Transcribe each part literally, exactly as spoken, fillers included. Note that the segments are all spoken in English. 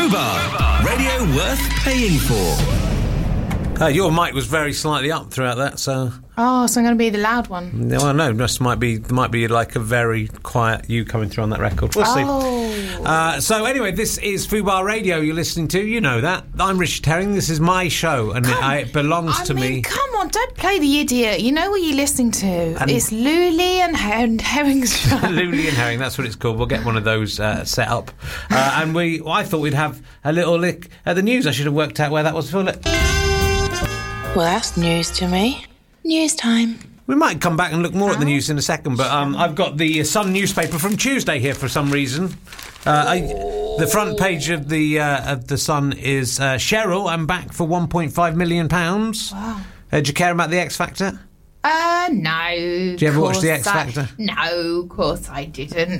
Fubar, radio worth paying for. Uh, your mic was very slightly up throughout that, so... Oh, so I'm going to be the loud one. Well, no, this might be might be like a very quiet you coming through on that record. We'll see. Oh. Uh, so anyway, this is Fubar Radio you're listening to. You know that. I'm Richard Herring. This is my show, and it, uh, it belongs I to mean, me. Come on, don't play the idiot. You know what you're listening to. And it's Luli and Her- Herring's show. Luli and Herring, that's what it's called. We'll get one of those uh, set up. Uh, and we, well, I thought we'd have a little lick at the news. I should have worked out where that was. Phil. Well, that's news to me. News time. We might come back and look more at the news in a second, but um, I've got the Sun newspaper from Tuesday here for some reason. Uh, I, the front page of the uh, of the Sun is uh, Cheryl, I'm back for one point five million pounds. Wow. Uh, do you care about the X Factor? Uh, no. Do you ever watch the X Factor? I, no, of course I didn't.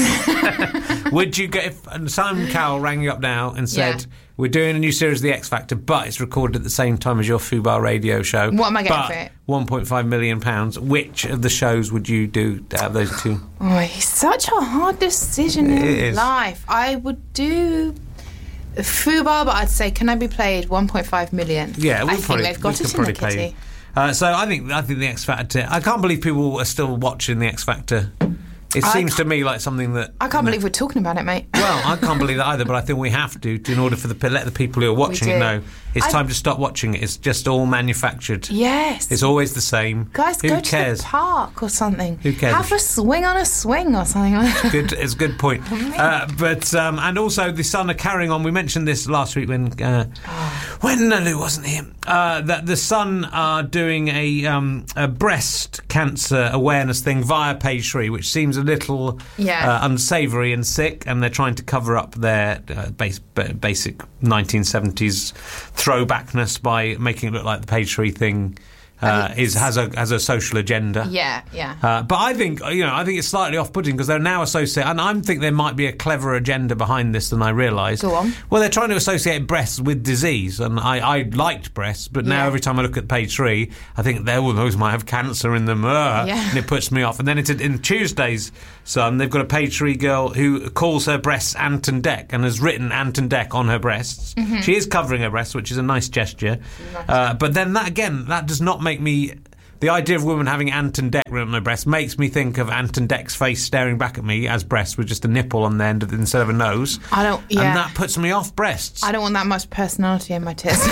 Would you get if Simon Cowell rang you up now and said, Yeah. we're doing a new series of the X Factor, but it's recorded at the same time as your Fubar radio show. What am I getting but for it? one point five million pounds. Which of the shows would you do out of those two? Oh, it's such a hard decision It in is. life. I would do Fubar, but I'd say, can I be played one point five million? Yeah, we'll I probably, think they've got we it could in the probably pay kitty. you. Uh, so I think I think the X Factor. I can't believe people are still watching the X Factor. It I seems to can't- me like something that I can't believe we're talking about it, mate. Well, I can't believe that either, but I think we have to, to in order for the let the people who are watching do. it know it's I- time to stop watching it. It's just all manufactured. Yes. It's always the same. Guys, Who go cares? to the park or something. Who cares? Have a swing on a swing or something like that. Good, it's a good point. Uh, but um, and also the Sun are carrying on. We mentioned this last week when uh, when uh, Lou wasn't here. Uh, that the Sun are doing a, um, a breast cancer awareness thing via Page Three, which seems a little Yeah. uh, unsavoury and sick, and they're trying to cover up their uh, base, b- basic nineteen seventies throwbackness by making it look like the Page Three thing. Uh, is has a has a social agenda. Yeah, yeah. Uh, but I think you know I think it's slightly off-putting because they're now associating, and I think there might be a clever agenda behind this than I realised. Go on. Well, they're trying to associate breasts with disease, and I, I liked breasts, but now Yeah. every time I look at Page Three, I think they all those might have cancer in them, uh, Yeah. and it puts me off. And then it's in Tuesday's Sun, they've got a Page Three girl who calls her breasts Ant and Dec and has written Ant and Dec on her breasts. Mm-hmm. She is covering her breasts, which is a nice gesture. Uh, but then that again, that does not make me. The idea of women having Ant and Dec written on their breast makes me think of Ant and Dec's face staring back at me as breasts with just a nipple on the end of, instead of a nose. I don't. Yeah. And that puts me off breasts. I don't want that much personality in my tits.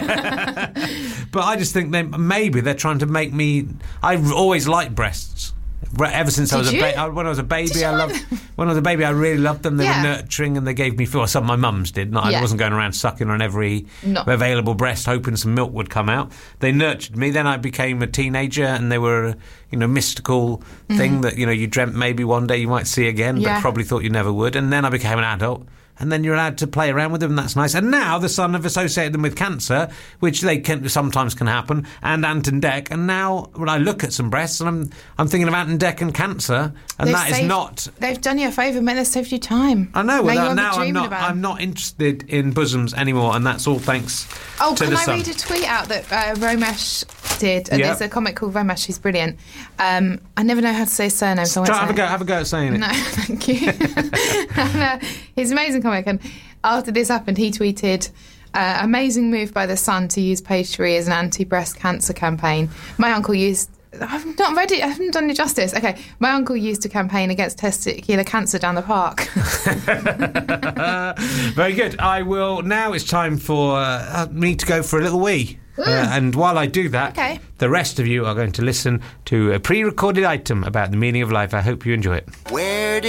But I just think they maybe they're trying to make me. I've always liked breasts. Re- Ever since I Did was a you? ba- when I was a baby, Did you I like loved. When I was a baby, I really loved them. They Yeah. were nurturing, and they gave me. Well, some of my mums did. Not, I Yeah. wasn't going around sucking on every No. available breast, hoping some milk would come out. They nurtured me. Then I became a teenager, and they were, a, you know, mystical thing that you know you dreamt maybe one day you might see again, Yeah. but probably thought you never would. And then I became an adult. And then you're allowed to play around with them, and that's nice. And now the Sun have associated them with cancer, which they can sometimes can happen, and Ant and Dec. And now when I look at some breasts, and I'm I'm thinking of Ant and Dec and cancer, and They've that is saved- not. They've done you a favour, mate. They've saved you time. I know. Well, now, now, you won't be now I'm dreaming not. about I'm it. not interested in bosoms anymore, and that's all thanks Oh, to can the I Sun. read a tweet out that uh, Romesh did? Uh, Yeah. There's a comic called Romesh. He's brilliant. Um, I never know how to say his surname, so I Try, won't have a say go. it. Have a go at saying it. No, thank you. And, uh, he's an amazing comic, and after this happened, he tweeted, uh, amazing move by the Sun to use Page Three as an anti-breast cancer campaign. My uncle used... I've not read it, I haven't done it justice. Okay, my uncle used a campaign against testicular cancer down the park. Very good. I will. Now it's time for uh, me to go for a little wee. Uh, and while I do that, Okay. the rest of you are going to listen to a pre-recorded item about the meaning of life. I hope you enjoy it. Where